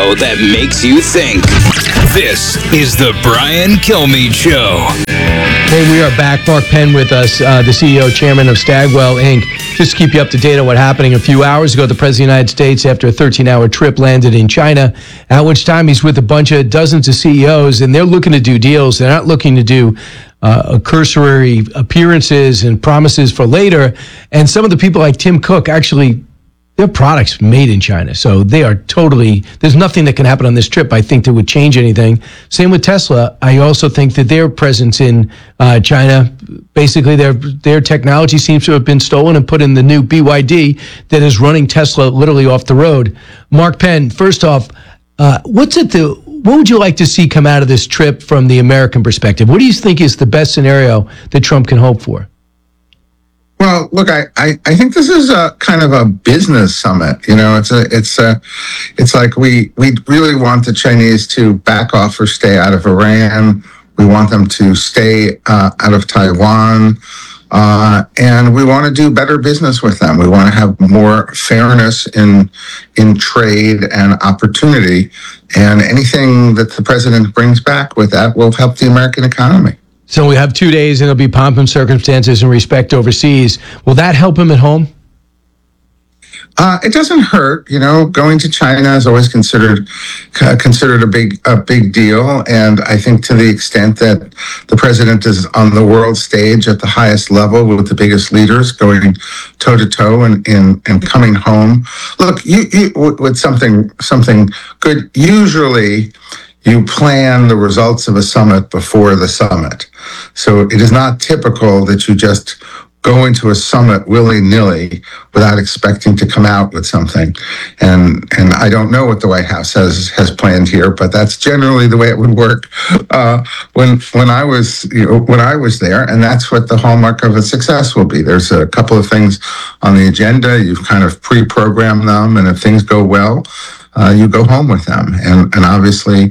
show that makes you think. This is the Brian Kilmeade Show. Hey, we are back. Mark Penn with us, the CEO, chairman of Stagwell, Inc. Just to keep you up to date on what happened a few hours ago, the President of the United States, after a 13-hour trip, landed in China, at which time he's with a bunch of dozens of CEOs, and they're looking to do deals. They're not looking to do cursory appearances and promises for later. And some of the people like Tim Cook, actually, their products made in China. So they are totally, there's nothing that can happen on this trip, I think, that would change anything. Same with Tesla. I also think that their presence in China, basically their technology seems to have been stolen and put in the new BYD that is running Tesla literally off the road. Mark Penn, first off, what would you like to see come out of this trip from the American perspective? What do you think is the best scenario that Trump can hope for? Well, look, I think this is a kind of a business summit. You know, it's like we really want the Chinese to back off or stay out of Iran. We want them to stay out of Taiwan. And we want to do better business with them. We want to have more fairness in trade and opportunity. And anything that the president brings back with that will help the American economy. So we have 2 days, and it'll be pomp and circumstances and respect overseas. Will that help him at home? It doesn't hurt. You know, going to China is always considered a big deal. And I think to the extent that the president is on the world stage at the highest level with the biggest leaders, going toe to toe and coming home. Look, you with something good. Usually, you plan the results of a summit before the summit. So it is not typical that you just go into a summit willy-nilly without expecting to come out with something. And I don't know what the White House has planned here, but that's generally the way it would work when I was there, and that's what the hallmark of a success will be. There's a couple of things on the agenda. You've kind of pre-programmed them, and if things go well, you go home with them. And obviously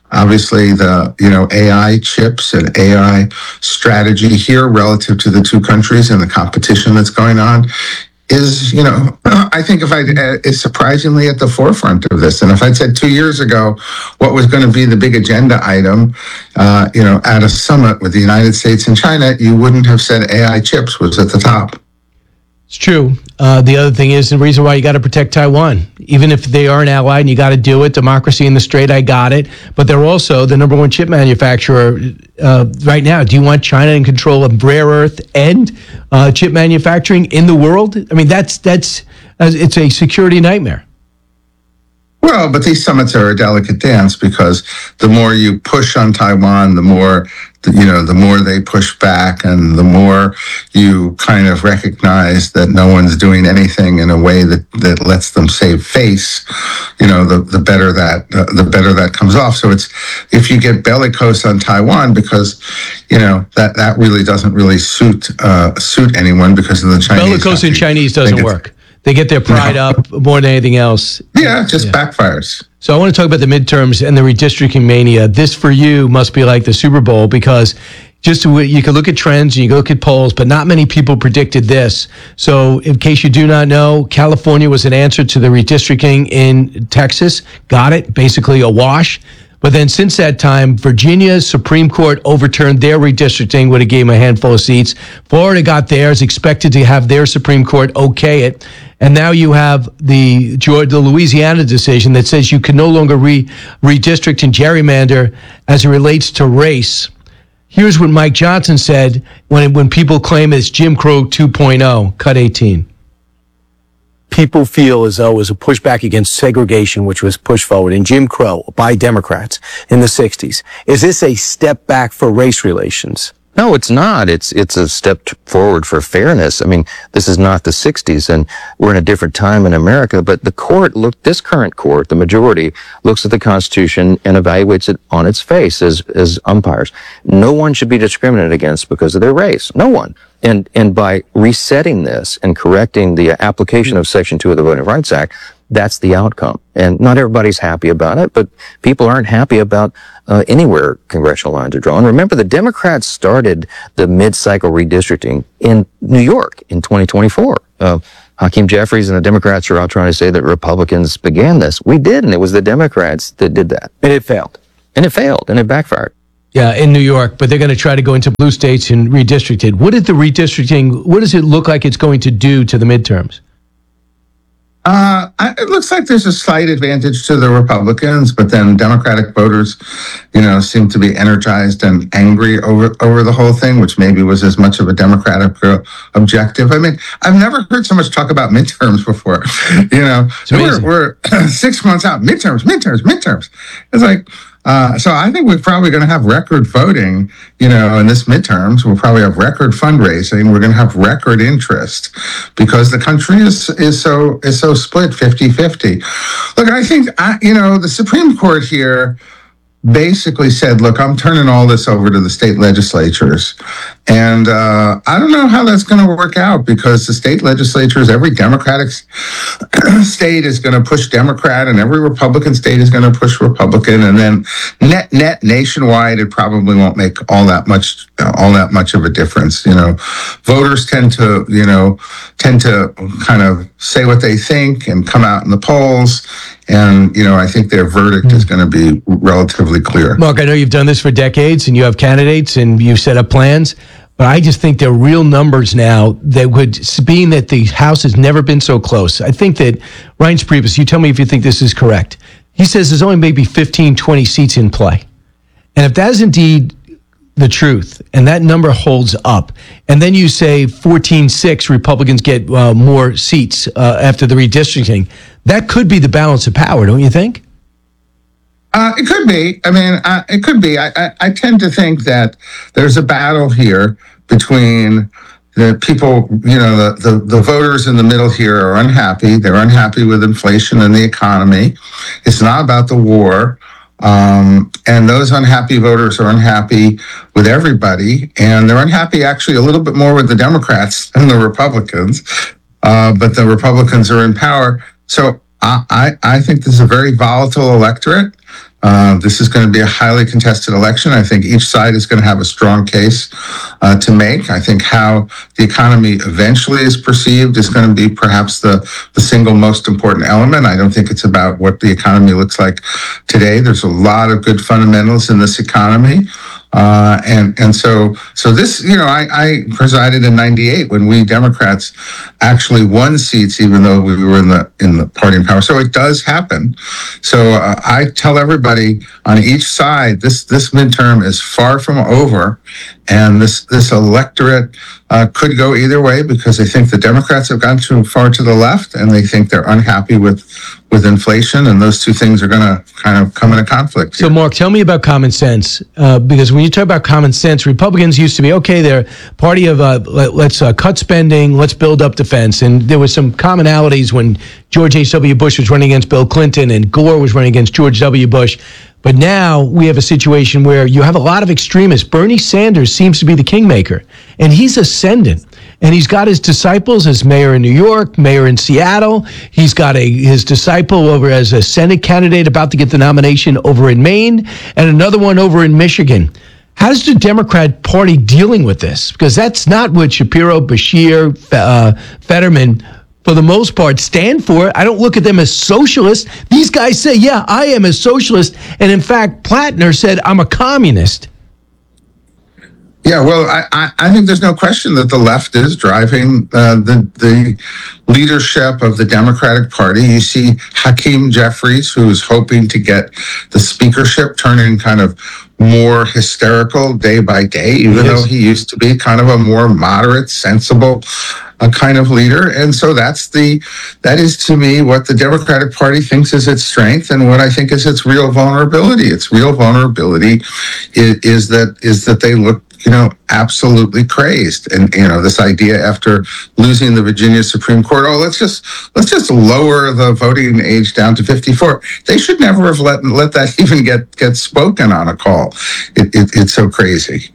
the AI chips and AI strategy here relative to the two countries and the competition that's going on is, I think is surprisingly at the forefront of this. And if I'd said 2 years ago what was going to be the big agenda item, at a summit with the United States and China, you wouldn't have said AI chips was at the top. It's true. The other thing is the reason why you got to protect Taiwan, even if they are an ally and you got to do it. Democracy in the Strait, I got it. But they're also the number one chip manufacturer right now. Do you want China in control of rare earth and chip manufacturing in the world? I mean, that's it's a security nightmare. Well, but these summits are a delicate dance because the more you push on Taiwan, the more they push back, and the more you kind of recognize that no one's doing anything in a way that lets them save face, the better that comes off. So it's, if you get bellicose on Taiwan, because that really doesn't really suit anyone because of the Chinese. Bellicose in Chinese doesn't work. They get their pride up more than anything else. Yeah, it just backfires. So I want to talk about the midterms and the redistricting mania. This, for you, must be like the Super Bowl, because you can look at trends and you can look at polls, but not many people predicted this. So in case you do not know, California was an answer to the redistricting in Texas. Got it, basically a wash. But then since that time, Virginia's Supreme Court overturned their redistricting when it gave them a handful of seats. Florida got theirs, expected to have their Supreme Court okay it. And now you have the Louisiana decision that says you can no longer redistrict and gerrymander as it relates to race. Here's what Mike Johnson said when people claim it's Jim Crow 2.0, cut 18. People feel as though it was a pushback against segregation, which was pushed forward in Jim Crow by Democrats in the 60s. Is this a step back for race relations? No, it's not. It's a step forward for fairness. I mean, this is not the 60s, and we're in a different time in America, but this current court, the majority, looks at the Constitution and evaluates it on its face as umpires. No one should be discriminated against because of their race. No one. And by resetting this and correcting the application of Section 2 of the Voting Rights Act, that's the outcome. And not everybody's happy about it, but people aren't happy about anywhere congressional lines are drawn. Remember, the Democrats started the mid-cycle redistricting in New York in 2024. Hakeem Jeffries and the Democrats are all trying to say that Republicans began this. We didn't. It was the Democrats that did that. And it failed. And it failed, and it backfired. Yeah, in New York, but they're going to try to go into blue states and redistrict it. What does it look like it's going to do to the midterms? It looks like there's a slight advantage to the Republicans, but then Democratic voters, seem to be energized and angry over the whole thing, which maybe was as much of a Democratic objective. I mean, I've never heard so much talk about midterms before. We're 6 months out. Midterms. It's like, so I think we're probably going to have record voting, in this midterms. We'll probably have record fundraising. We're going to have record interest because the country is so split 50-50. Look, I think, the Supreme Court here basically said, look, I'm turning all this over to the state legislatures. And I don't know how that's going to work out because the state legislatures, every Democratic state is going to push Democrat and every Republican state is going to push Republican. And then net nationwide, it probably won't make all that much of a difference. Voters tend to kind of say what they think and come out in the polls. And, I think their verdict is going to be relatively clear. Mark, I know you've done this for decades and you have candidates and you've set up plans, but I just think they're real numbers now that would, being that the House has never been so close. I think that Reince Priebus, you tell me if you think this is correct. He says there's only maybe 15, 20 seats in play. And if that is indeed the truth, and that number holds up, and then you say 14-6 Republicans get more seats after the redistricting, that could be the balance of power, don't you think? It could be. I mean, it could be. I tend to think that there's a battle here between the people, the voters in the middle here are unhappy. They're unhappy with inflation and the economy. It's not about the war. And those unhappy voters are unhappy with everybody. And they're unhappy actually a little bit more with the Democrats than the Republicans. But the Republicans are in power. So I think this is a very volatile electorate. This is going to be a highly contested election. I think each side is going to have a strong case to make. I think how the economy eventually is perceived is going to be perhaps the single most important element. I don't think it's about what the economy looks like today. There's a lot of good fundamentals in this economy. So this, I presided in '98 when we Democrats actually won seats, even though we were in the party in power. So it does happen. So I tell everybody on each side, this midterm is far from over, and this electorate could go either way because they think the Democrats have gone too far to the left, and they think they're unhappy with inflation, and those two things are going to kind of come into conflict. So, Mark, tell me about common sense, because when you talk about common sense, Republicans used to be, okay, they're party of let's cut spending, let's build up defense, and there was some commonalities when George H.W. Bush was running against Bill Clinton and Gore was running against George W. Bush. But now we have a situation where you have a lot of extremists. Bernie Sanders seems to be the kingmaker, and he's ascendant. And he's got his disciples as mayor in New York, mayor in Seattle. He's got his disciple over as a Senate candidate about to get the nomination over in Maine, and another one over in Michigan. How's the Democrat Party dealing with this? Because that's not what Shapiro, Bashir, Fetterman, for the most part, stand for. I don't look at them as socialists. These guys say, yeah, I am a socialist. And in fact, Plattner said, I'm a communist. Yeah, well, I think there's no question that the left is driving the leadership of the Democratic Party. You see Hakeem Jeffries, who's hoping to get the speakership, turning kind of more hysterical day by day, even though he used to be kind of a more moderate, sensible kind of leader. And so that is to me what the Democratic Party thinks is its strength and what I think is its real vulnerability. Its real vulnerability is that they look, absolutely crazed. And, this idea after losing the Virginia Supreme Court, let's just lower the voting age down to 54. They should never have let that even get spoken on a call. It's so crazy.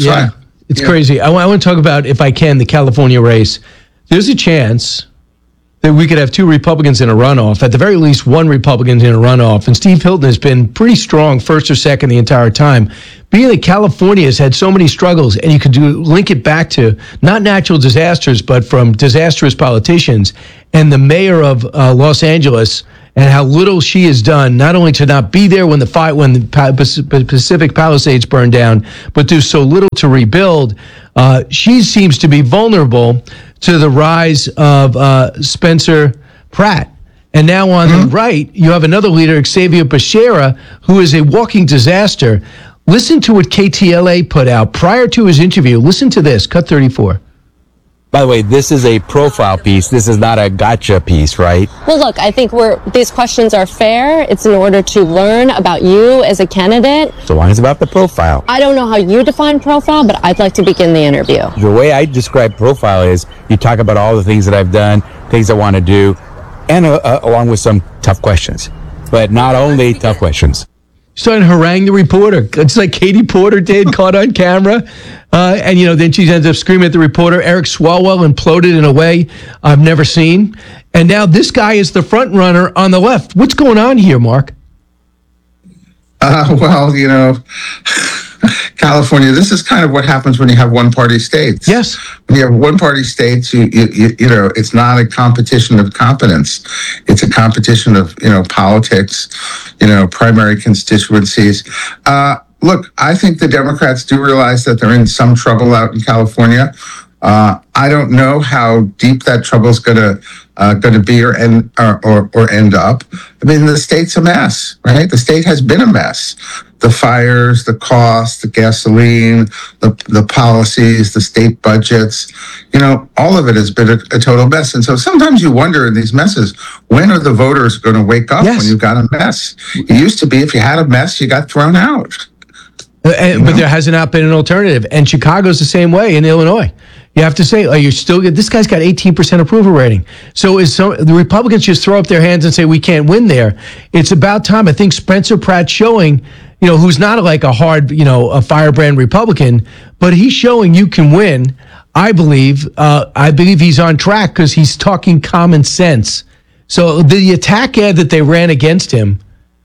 It's crazy. I want to talk about, if I can, the California race. There's a chance that we could have two Republicans in a runoff, at the very least one Republican in a runoff. And Steve Hilton has been pretty strong, first or second, the entire time. Being that California has had so many struggles, and you could link it back to not natural disasters, but from disastrous politicians, and the mayor of Los Angeles, and how little she has done, not only to not be there when the Pacific Palisades burned down, but do so little to rebuild. She seems to be vulnerable to the rise of Spencer Pratt. And now on the right, you have another leader, Xavier Becerra, who is a walking disaster. Listen to what KTLA put out prior to his interview. Listen to this, cut 34. By the way, this is a profile piece. This is not a gotcha piece, right? Well, look, I think these questions are fair. It's in order to learn about you as a candidate. So mine's about the profile. I don't know how you define profile, but I'd like to begin the interview. The way I describe profile is you talk about all the things that I've done, things I want to do, and along with some tough questions. But not only tough questions. Starting to harangue the reporter, just like Katie Porter did, caught on camera. And, then she ends up screaming at the reporter. Eric Swalwell imploded in a way I've never seen. And now this guy is the front runner on the left. What's going on here, Mark? California, this is kind of what happens when you have one-party states. Yes. When you have one-party states, it's not a competition of competence. It's a competition of, politics, primary constituencies. Look, I think the Democrats do realize that they're in some trouble out in California. I don't know how deep that trouble is going to be or end up. I mean, the state's a mess, right? The state has been a mess. The fires, the costs, the gasoline, the policies, the state budgets, all of it has been a total mess. And so sometimes you wonder in these messes, when are the voters going to wake up when you've got a mess? It used to be if you had a mess, you got thrown out. But there has not been an alternative. And Chicago's the same way in Illinois. You have to say, this guy's got 18% approval rating. So the Republicans just throw up their hands and say, we can't win there. It's about time. I think Spencer Pratt showing, who's not like a hard, a firebrand Republican, but he's showing you can win. I believe he's on track because he's talking common sense. So the attack ad that they ran against him,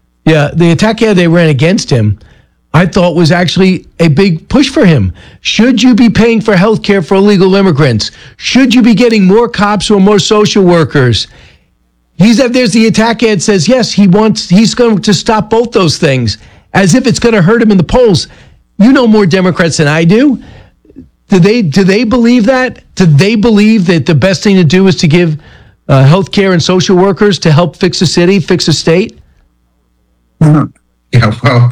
I thought was actually a big push for him. Should you be paying for health care for illegal immigrants? Should you be getting more cops or more social workers? There's the attack ad says, yes, he's going to stop both those things, as if it's going to hurt him in the polls. You know more Democrats than I do. Do they believe that? Do they believe that the best thing to do is to give health care and social workers to help fix a city, fix a state? Yeah, well...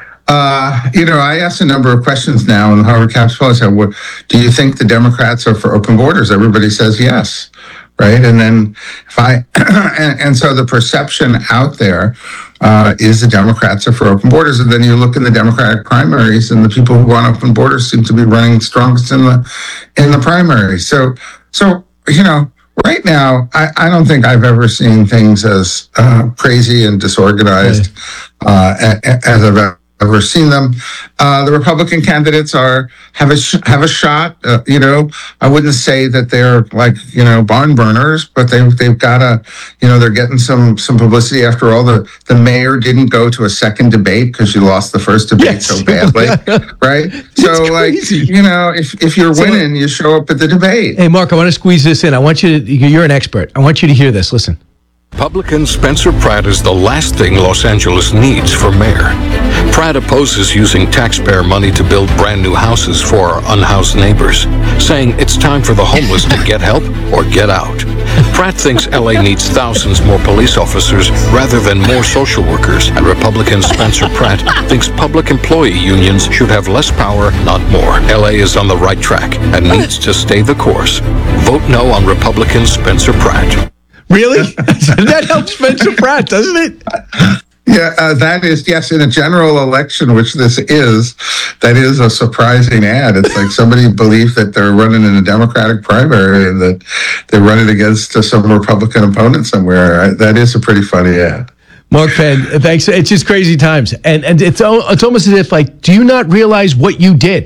I asked a number of questions now in the Harvard Caps Poll. I said, do you think the Democrats are for open borders? Everybody says yes, right? And then and so the perception out there is the Democrats are for open borders. And then you look in the Democratic primaries, and the people who want open borders seem to be running strongest in the primaries. So right now, I don't think I've ever seen things as crazy and disorganized as I've ever seen them. The Republican candidates have a shot. I wouldn't say that they're like barn burners, but they've got they're getting some publicity. After all, the mayor didn't go to a second debate because she lost the first debate so badly, right? So if you're winning, you show up at the debate. Hey, Mark, I want to squeeze this in. You're an expert. I want you to hear this. Listen. Republican Spencer Pratt is the last thing Los Angeles needs for mayor. Pratt opposes using taxpayer money to build brand new houses for our unhoused neighbors, saying it's time for the homeless to get help or get out. Pratt thinks LA needs thousands more police officers rather than more social workers, and Republican Spencer Pratt thinks public employee unions should have less power, not more. LA is on the right track and needs to stay the course. Vote no on Republican Spencer Pratt. Really? That helps Spencer Pratt, doesn't it? Yeah, that is, yes, in a general election, which this is, that is a surprising ad. It's like somebody believes that they're running in a Democratic primary and that they're running against some Republican opponent somewhere. That is a pretty funny ad. Mark Penn, thanks. It's just crazy times. And it's almost as if, do you not realize what you did?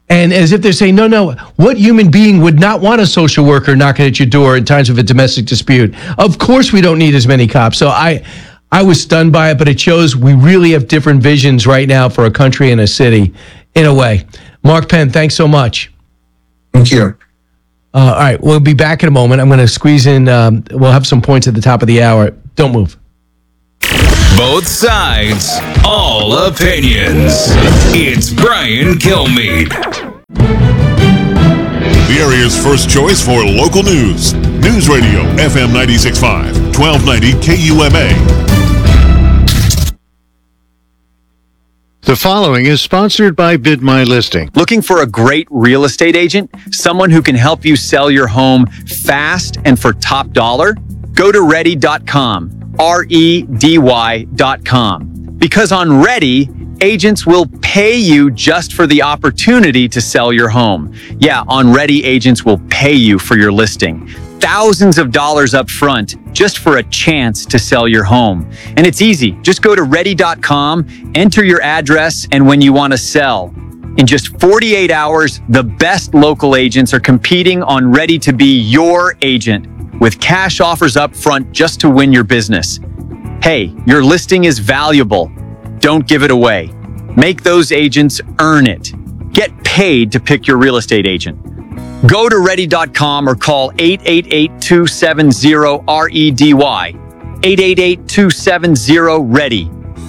And as if they're saying, no, what human being would not want a social worker knocking at your door in times of a domestic dispute? Of course we don't need as many cops. So I was stunned by it, but it shows we really have different visions right now for a country and a city in a way. Mark Penn, thanks so much. Thank you. All right, we'll be back in a moment. I'm going to squeeze in, we'll have some points at the top of the hour. Don't move. Both sides, all opinions. It's Brian Kilmeade. The area's first choice for local news. News Radio, FM 96.5, 1290 KUMA. The following is sponsored by Bid My Listing. Looking for a great real estate agent? Someone who can help you sell your home fast and for top dollar? Go to Ready.com. REDY.com. Because on Ready, agents will pay you just for the opportunity to sell your home. Yeah, on Ready, agents will pay you for your listing. Thousands of dollars up front just for a chance to sell your home. And it's easy. Just go to Ready.com, enter your address, and when you want to sell. In just 48 hours, the best local agents are competing on Ready to be your agent, with cash offers up front just to win your business. Hey, your listing is valuable. Don't give it away. Make those agents earn it. Get paid to pick your real estate agent. Go to Ready.com or call 888-270-REDY. 888-270-READY.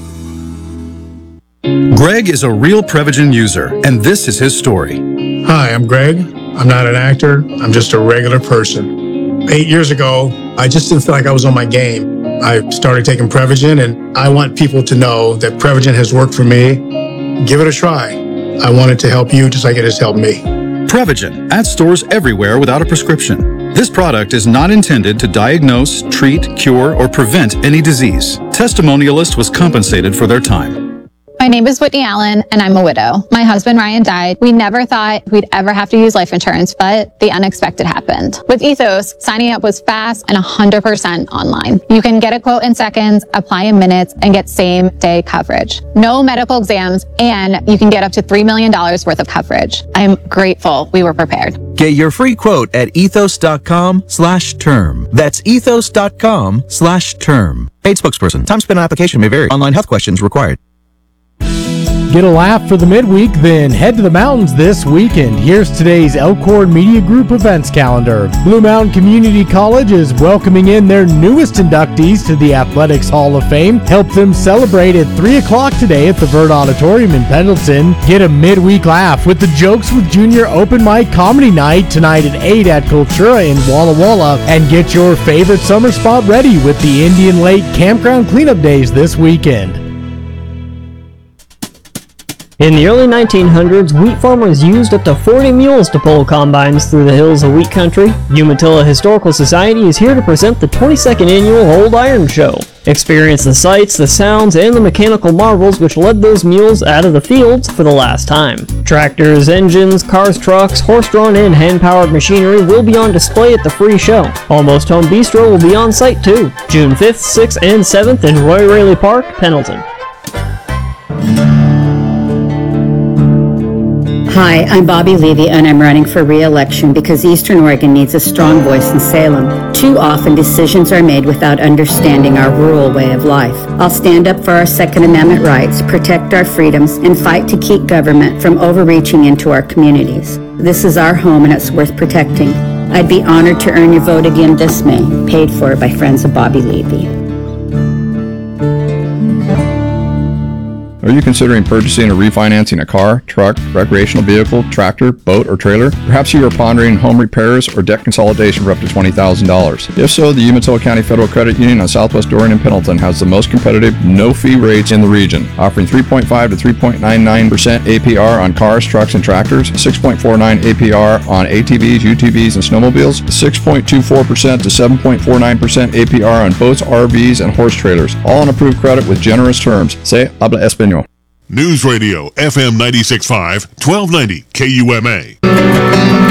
Greg is a real Prevagen user, and this is his story. Hi, I'm Greg. I'm not an actor. I'm just a regular person. 8 years ago, I just didn't feel like I was on my game. I started taking Prevagen, and I want people to know that Prevagen has worked for me. Give it a try. I want it to help you just like it has helped me. Prevagen, at stores everywhere without a prescription. This product is not intended to diagnose, treat, cure, or prevent any disease. Testimonialist was compensated for their time. My name is Whitney Allen, and I'm a widow. My husband, Ryan, died. We never thought we'd ever have to use life insurance, but the unexpected happened. With Ethos, signing up was fast and 100% online. You can get a quote in seconds, apply in minutes, and get same-day coverage. No medical exams, and you can get up to $3 million worth of coverage. I'm grateful we were prepared. Get your free quote at ethos.com/term. That's ethos.com/term. Paid spokesperson. Time spent on application may vary. Online health questions required. Get a laugh for the midweek? Then head to the mountains this weekend. Here's today's Elkhorn Media Group events calendar. Blue Mountain Community College is welcoming in their newest inductees to the Athletics Hall of Fame. Help them celebrate at 3 o'clock today at the Vert Auditorium in Pendleton. Get a midweek laugh with the Jokes with Junior Open Mic Comedy Night tonight at 8 at Cultura in Walla Walla. And get your favorite summer spot ready with the Indian Lake Campground Cleanup Days this weekend. In the early 1900s, wheat farmers used up to 40 mules to pull combines through the hills of wheat country. Umatilla Historical Society is here to present the 22nd annual Old Iron Show. Experience the sights, the sounds, and the mechanical marvels which led those mules out of the fields for the last time. Tractors, engines, cars, trucks, horse-drawn and hand-powered machinery will be on display at the free show. Almost Home Bistro will be on site too. June 5th, 6th, and 7th in Roy Raley Park, Pendleton. Hi, I'm Bobby Levy, and I'm running for re-election because Eastern Oregon needs a strong voice in Salem. Too often, decisions are made without understanding our rural way of life. I'll stand up for our Second Amendment rights, protect our freedoms, and fight to keep government from overreaching into our communities. This is our home, and it's worth protecting. I'd be honored to earn your vote again this May, paid for by Friends of Bobby Levy. Are you considering purchasing or refinancing a car, truck, recreational vehicle, tractor, boat, or trailer? Perhaps you are pondering home repairs or debt consolidation for up to $20,000. If so, the Umatilla County Federal Credit Union on Southwest Dorian and Pendleton has the most competitive, no-fee rates in the region, offering 3.5 to 3.99% APR on cars, trucks, and tractors, 6.49 APR on ATVs, UTVs, and snowmobiles, 6.24% to 7.49% APR on boats, RVs, and horse trailers, all on approved credit with generous terms. Say habla español. News Radio, FM 96.5, 1290 KUMA.